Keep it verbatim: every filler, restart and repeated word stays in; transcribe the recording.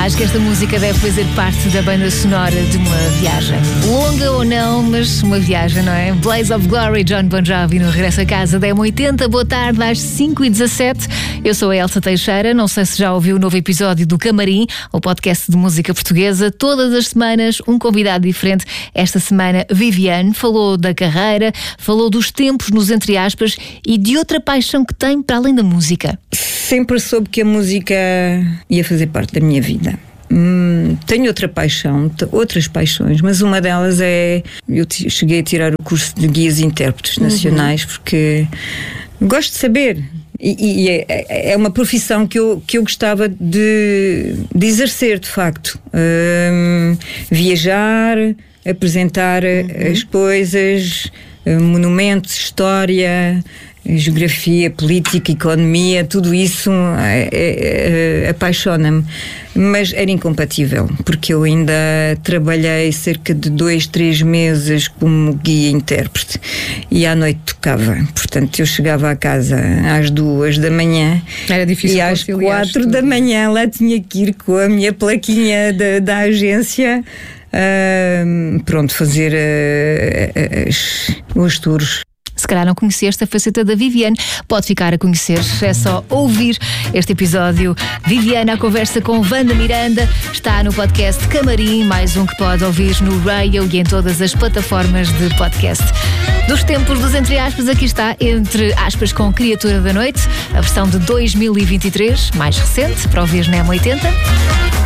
Acho que esta música deve fazer parte da banda sonora de uma viagem. Longa ou não, mas uma viagem, não é? Blaze of Glory, John Bon Jovi no Regresso a Casa da M oitenta. Boa tarde, às cinco e dezassete. Eu sou a Elsa Teixeira. Não sei se já ouviu o novo episódio do Camarim, o podcast de música portuguesa. Todas as semanas, um convidado diferente. Esta semana, Viviane falou da carreira, falou dos tempos nos entre aspas e de outra paixão que tem para além da música. Sempre soube que a música ia fazer parte da minha vida. Hum, tenho outra paixão, outras paixões, mas uma delas é... Eu t- cheguei a tirar o curso de guias e intérpretes nacionais, uhum. porque gosto de saber. E, e é, é uma profissão que eu, que eu gostava de, de exercer, de facto. Hum, viajar, apresentar uhum. as coisas, monumentos, história... geografia, política, economia, tudo isso é, é, é, apaixona-me, mas era incompatível, porque eu ainda trabalhei cerca de dois, três meses como guia intérprete e à noite tocava, portanto eu chegava à casa às duas da manhã era difícil e às quatro da manhã lá tinha que ir com a minha plaquinha da, da agência uh, pronto, fazer uh, as, os tours. Se calhar não conheceste a faceta da Viviane, pode ficar a conhecer, é só ouvir este episódio. Viviane à conversa com Wanda Miranda, está no podcast Camarim, mais um que pode ouvir no Radio e em todas as plataformas de podcast. Dos tempos dos entre aspas, aqui está, entre aspas, com Criatura da Noite, a versão de dois mil e vinte e três, mais recente, para ouvir na M oitenta.